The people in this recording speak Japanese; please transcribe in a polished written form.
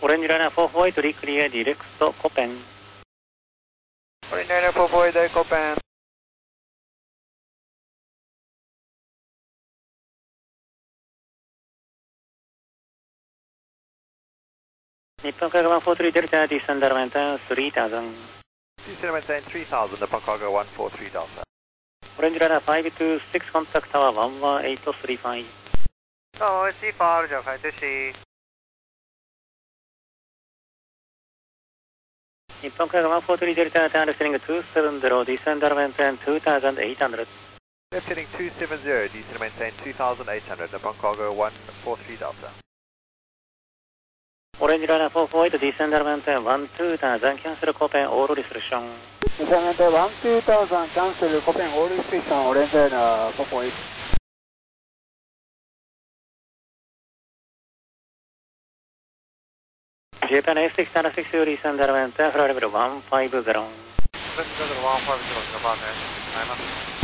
オレンジライナー448リクリアディレクトコペン。 オレンジライナー448大コペン。 日本海側143デルタディセンダーメンテン3000。 ディセンダーメンテン3000、日本海側143デルタ。 オレンジライナー526コンタクトは11835。 11835、じゃあ526。 日本海側143デルタターンレスリング270ディセンダーメンテン2800。 Left heading 270, descend maintain 2800, Nippon Cargo 143 Delta. オレンジライナー448ディセンダーメンテン12000キャンセルコペンオールリストリクション。 ディセンダーメンテン12000キャンセルコペンオールリストリクションオレンジライナー448。 ジャパン A660 ディセンダーメンテンフライレベル150。 This is level 150, Japan Air 690.